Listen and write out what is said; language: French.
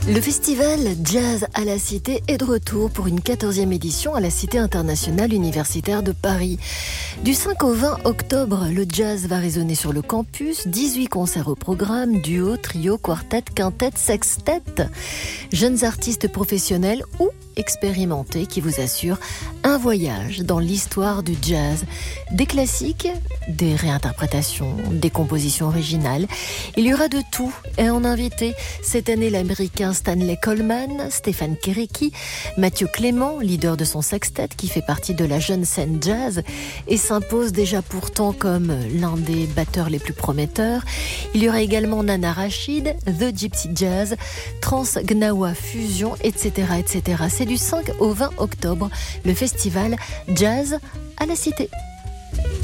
Le festival Jazz à la Cité est de retour pour une 14e édition à la Cité internationale universitaire de Paris. Du 5 au 20 octobre, le jazz va résonner sur le campus. 18 concerts au programme, duo, trio, quartet, quintet, sextet. Jeunes artistes professionnels ou expérimentés qui vous assurent un voyage dans l'histoire du jazz. Des classiques, des réinterprétations, des compositions originales. Il y aura de tout. Et en invité, cette année, l'américain Stanley Coleman, Stéphane Kéréki, Mathieu Clément, leader de son sextet qui fait partie de la jeune scène jazz et s'impose déjà pourtant comme l'un des batteurs les plus prometteurs. Il y aura également Nana Rachid, The Gypsy Jazz, Trans Gnawa Fusion, etc., etc. C'est du 5 au 20 octobre, le festival Jazz à la Cité.